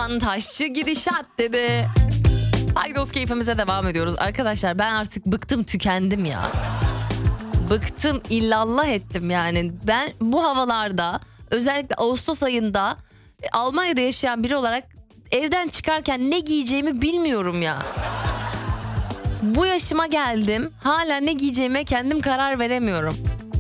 Hakan Taşçı gidişat dedi. Haydos keyfimize devam ediyoruz. Arkadaşlar ben artık bıktım, tükendim ya. Bıktım, illallah ettim yani. Ben bu havalarda, özellikle Ağustos ayında Almanya'da yaşayan biri olarak evden çıkarken ne giyeceğimi bilmiyorum ya. Bu yaşıma geldim, hala ne giyeceğime kendim karar veremiyorum.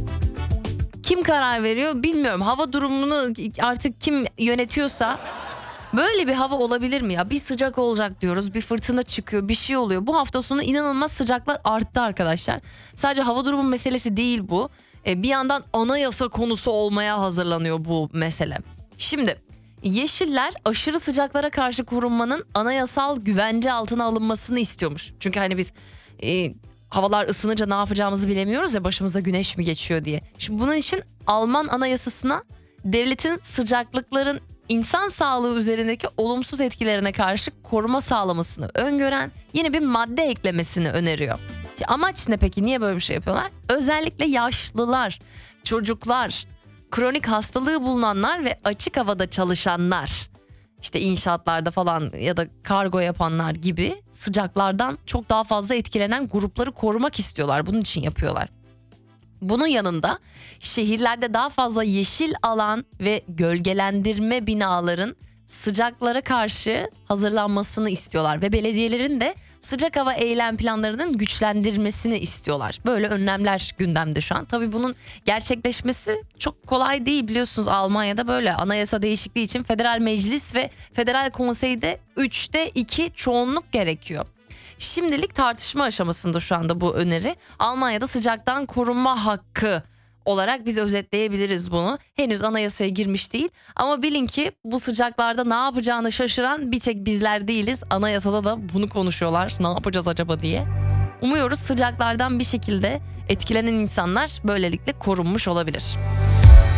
Kim karar veriyor bilmiyorum. Hava durumunu artık kim yönetiyorsa, böyle bir hava olabilir mi ya? Bir sıcak olacak diyoruz, bir fırtına çıkıyor, bir şey oluyor. Bu hafta sonu inanılmaz sıcaklar arttı arkadaşlar. Sadece hava durumu meselesi değil bu. Bir yandan anayasa konusu olmaya hazırlanıyor bu mesele. Şimdi Yeşiller aşırı sıcaklara karşı korunmanın anayasal güvence altına alınmasını istiyormuş. Çünkü hani biz havalar ısınınca ne yapacağımızı bilemiyoruz ya, başımıza güneş mi geçiyor diye. Şimdi bunun için Alman anayasasına devletin sıcaklıkların insan sağlığı üzerindeki olumsuz etkilerine karşı koruma sağlamasını öngören yeni bir madde eklemesini öneriyor. Amaç ne peki? Niye böyle bir şey yapıyorlar? Özellikle yaşlılar, çocuklar, kronik hastalığı bulunanlar ve açık havada çalışanlar, işte inşaatlarda falan ya da kargo yapanlar gibi sıcaklardan çok daha fazla etkilenen grupları korumak istiyorlar. Bunun için yapıyorlar. Bunun yanında şehirlerde daha fazla yeşil alan ve gölgelendirme binaların sıcaklara karşı hazırlanmasını istiyorlar ve belediyelerin de sıcak hava eylem planlarının güçlendirmesini istiyorlar. Böyle önlemler gündemde şu an. Tabii bunun gerçekleşmesi çok kolay değil, biliyorsunuz Almanya'da böyle anayasa değişikliği için federal meclis ve federal konseyde 3'te 2 çoğunluk gerekiyor. Şimdilik tartışma aşamasında şu anda bu öneri. Almanya'da sıcaktan korunma hakkı olarak biz özetleyebiliriz bunu. Henüz anayasaya girmiş değil ama bilin ki bu sıcaklarda ne yapacağını şaşıran bir tek bizler değiliz. Anayasada da bunu konuşuyorlar. Ne yapacağız acaba diye. Umuyoruz sıcaklardan bir şekilde etkilenen insanlar böylelikle korunmuş olabilir.